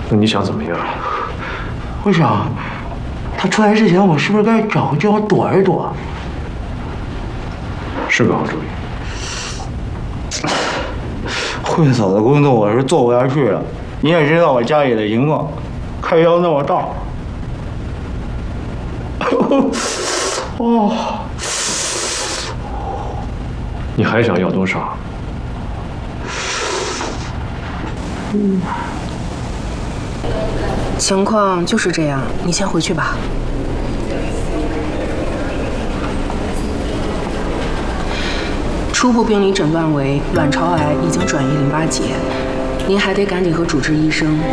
那你想怎么样？ 我想，他出来之前，我是不是该找个地方躲一躲？ 是个好主意。 混嫂的工作我是做不下去了，你也知道我家里的情况，开销那么大。哦， 你还想要多少？ 情况就是这样，你先回去吧。初步病理诊断为卵巢癌已经转移淋巴结，您还得赶紧和主治医生